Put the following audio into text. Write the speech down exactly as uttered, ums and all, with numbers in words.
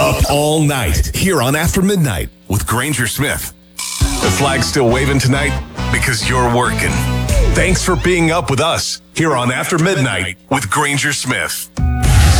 Up all night here on After Midnight with Granger Smith. The flag's still waving tonight because you're working. Thanks for being up with us here on After Midnight with Granger Smith.